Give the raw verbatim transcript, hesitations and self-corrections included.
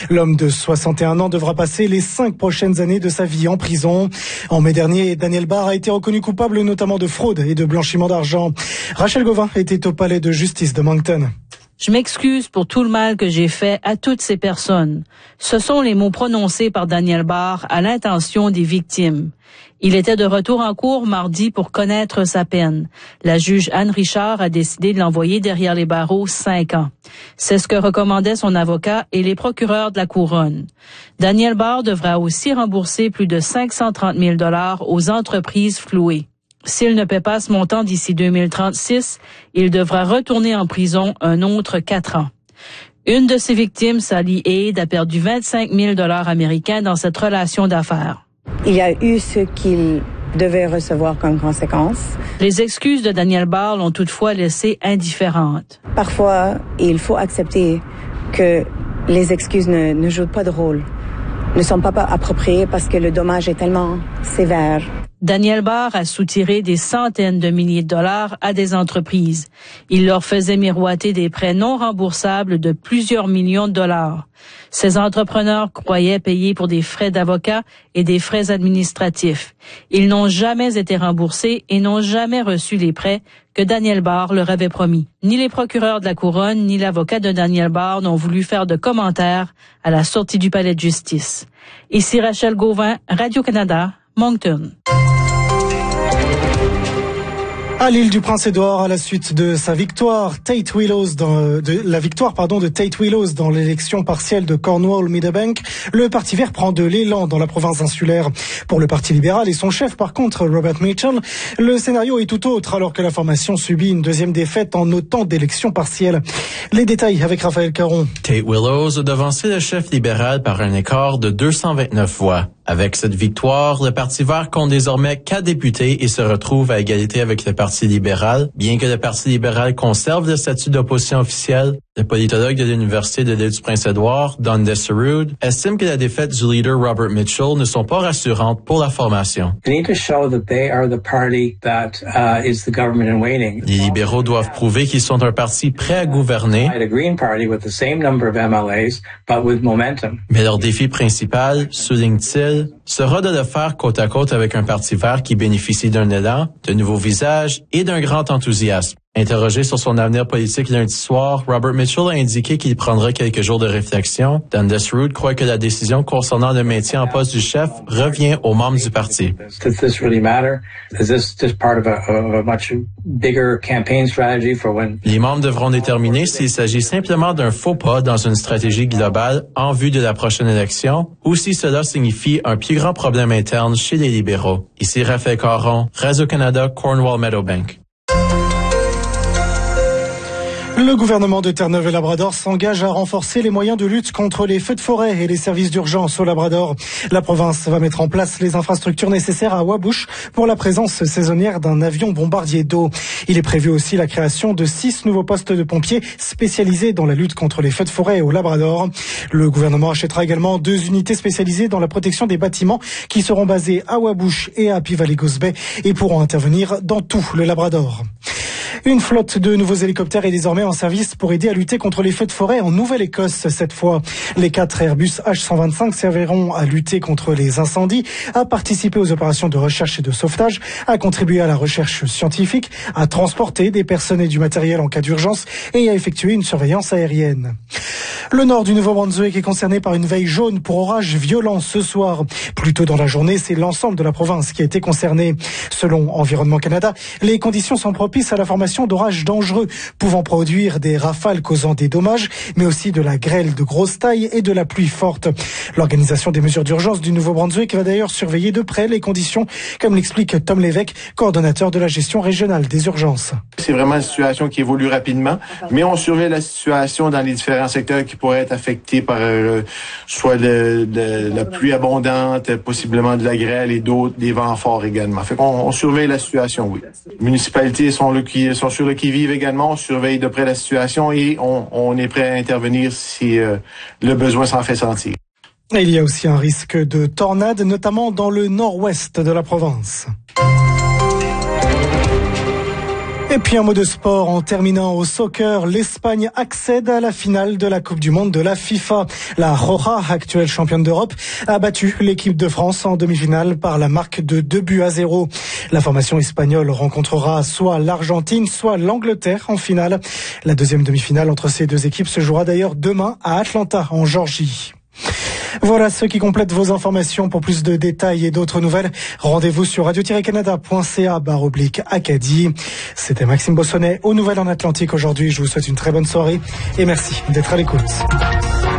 L'homme de soixante et un ans devra passer les cinq prochaines années de sa vie en prison. En mai dernier, Daniel Barr a été reconnu coupable notamment de fraude et de blanchiment d'argent. Rachel Gauvin était au palais de justice de Moncton. Je m'excuse pour tout le mal que j'ai fait à toutes ces personnes. Ce sont les mots prononcés par Daniel Barr à l'intention des victimes. Il était de retour en cour mardi pour connaître sa peine. La juge Anne Richard a décidé de l'envoyer derrière les barreaux cinq ans. C'est ce que recommandaient son avocat et les procureurs de la couronne. Daniel Barr devra aussi rembourser plus de cinq cent trente mille dollars aux entreprises flouées. S'il ne paie pas ce montant d'ici deux mille trente-six, il devra retourner en prison un autre quatre ans. Une de ses victimes, Sally Aid, a perdu vingt-cinq mille dollars américains dans cette relation d'affaires. Il y a eu ce qu'il devait recevoir comme conséquence. Les excuses de Daniel Barr l'ont toutefois laissé indifférente. Parfois, il faut accepter que les excuses ne, ne jouent pas de rôle, ne sont pas appropriées parce que le dommage est tellement sévère. Daniel Barr a soutiré des centaines de milliers de dollars à des entreprises. Il leur faisait miroiter des prêts non remboursables de plusieurs millions de dollars. Ces entrepreneurs croyaient payer pour des frais d'avocat et des frais administratifs. Ils n'ont jamais été remboursés et n'ont jamais reçu les prêts que Daniel Barr leur avait promis. Ni les procureurs de la couronne, ni l'avocat de Daniel Barr n'ont voulu faire de commentaires à la sortie du palais de justice. Ici Rachel Gauvin, Radio-Canada, Moncton. À l'île du Prince-Édouard, à la suite de sa victoire, Tate Willows dans, de la victoire pardon de Tate Willows dans l'élection partielle de Cornwall-Meadowbank, le Parti vert prend de l'élan dans la province insulaire. Pour le Parti libéral et son chef, par contre, Robert Mitchell, le scénario est tout autre alors que la formation subit une deuxième défaite en autant d'élections partielles. Les détails avec Raphaël Caron. Tate Willows a devancé le chef libéral par un écart de deux cent vingt-neuf voix. Avec cette victoire, le Parti vert compte désormais quatre députés et se retrouve à égalité avec le Parti libéral. Bien que le Parti libéral conserve le statut d'opposition officielle, le politologue de l'Université de l'île du Prince-Édouard, Don Desseroud, estime que la défaite du leader Robert Mitchell ne sont pas rassurantes pour la formation. Les libéraux doivent prouver qu'ils sont un parti prêt à gouverner, mais leur défi principal, souligne-t-il, sera de le faire côte à côte avec un Parti vert qui bénéficie d'un élan, de nouveaux visages et d'un grand enthousiasme. Interrogé sur son avenir politique lundi soir, Robert Mitchell a indiqué qu'il prendra quelques jours de réflexion. Dan Desseroud croit que la décision concernant le maintien en poste du chef revient aux membres du parti. Les membres devront déterminer s'il s'agit simplement d'un faux pas dans une stratégie globale en vue de la prochaine élection ou si cela signifie un plus grand problème interne chez les libéraux. Ici Raphaël Caron, Radio-Canada, Cornwall-Meadowbank. Le gouvernement de Terre-Neuve et Labrador s'engage à renforcer les moyens de lutte contre les feux de forêt et les services d'urgence au Labrador. La province va mettre en place les infrastructures nécessaires à Wabush pour la présence saisonnière d'un avion bombardier d'eau. Il est prévu aussi la création de six nouveaux postes de pompiers spécialisés dans la lutte contre les feux de forêt au Labrador. Le gouvernement achètera également deux unités spécialisées dans la protection des bâtiments qui seront basées à Wabush et à Pivalegos Bay et pourront intervenir dans tout le Labrador. Une flotte de nouveaux hélicoptères est désormais en service pour aider à lutter contre les feux de forêt en Nouvelle-Écosse cette fois. Les quatre Airbus H cent vingt-cinq serviront à lutter contre les incendies, à participer aux opérations de recherche et de sauvetage, à contribuer à la recherche scientifique, à transporter des personnes et du matériel en cas d'urgence et à effectuer une surveillance aérienne. Le nord du Nouveau-Brunswick est concerné par une veille jaune pour orages violents ce soir. Plus tôt dans la journée, c'est l'ensemble de la province qui a été concerné. Selon Environnement Canada, les conditions sont propices à la formation d'orages dangereux, pouvant produire des rafales causant des dommages, mais aussi de la grêle de grosse taille et de la pluie forte. L'organisation des mesures d'urgence du Nouveau-Brunswick va d'ailleurs surveiller de près les conditions, comme l'explique Tom Lévesque, coordonnateur de la gestion régionale des urgences. C'est vraiment une situation qui évolue rapidement, mais on surveille la situation dans les différents secteurs qui pourraient être affectés par euh, soit de, de la pluie abondante, possiblement de la grêle et d'autres, des vents forts également. Fait qu'on on surveille la situation, oui. Les municipalités sont, le qui, sont sur le qui-vive également, on surveille de près la situation et on, on est prêt à intervenir si euh, le besoin s'en fait sentir. Et il y a aussi un risque de tornade, notamment dans le nord-ouest de la province. Et puis un mot de sport en terminant au soccer. L'Espagne accède à la finale de la Coupe du Monde de la FIFA. La Roja, actuelle championne d'Europe, a battu l'équipe de France en demi-finale par la marque de deux buts à zéro. La formation espagnole rencontrera soit l'Argentine, soit l'Angleterre en finale. La deuxième demi-finale entre ces deux équipes se jouera d'ailleurs demain à Atlanta, en Géorgie. Voilà ce qui complète vos informations. Pour plus de détails et d'autres nouvelles, rendez-vous sur radio tiret canada point c a barre oblique Acadie. C'était Maxime Bossonnet aux Nouvelles en Atlantique aujourd'hui. Je vous souhaite une très bonne soirée et merci d'être à l'écoute.